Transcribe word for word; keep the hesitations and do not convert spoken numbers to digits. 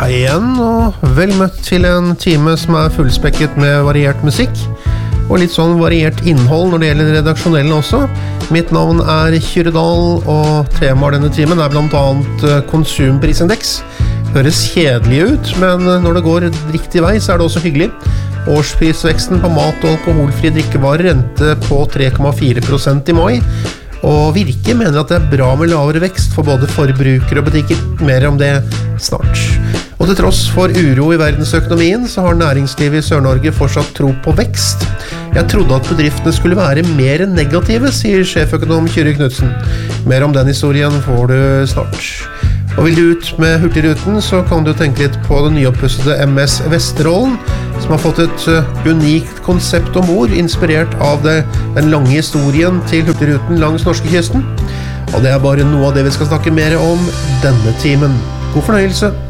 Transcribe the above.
Hei igjen, og vel møtt til en time som er fullspekket med variert musikk, og litt sånn variert innhold når det gjelder redaksjonellen også. Mitt navn er Kyrre Dahl, og temaet denne timen er blant annet konsumprisindeks. Høres kjedelig ut, men når det går riktig vei så er det også hyggelig. Årsprisveksten på mat og alkoholfri drikkevarer endte på tre komma fire prosent i mai, og Virke mener at det er bra med lavere vekst for både forbrukere og butikker. Mer om det snart. Og til tross for uro i verdensøkonomien så har næringslivet i Sør-Norge fortsatt tro på vekst. Jeg trodde at bedriftene skulle være mer negative, sier sjeføkonom Kyrre Knudsen. Mer om den historien får du snart. Og vil du ut med Hurtigruten, så kan du tenke litt på den nyopppussede M S Vesterålen, som har fått et unikt konsept ombord, inspirert av det, den lange historien til Hurtigruten langs norskekysten. Og det er bare noe av det vi skal snakke mer om denne timen. God fornøyelse!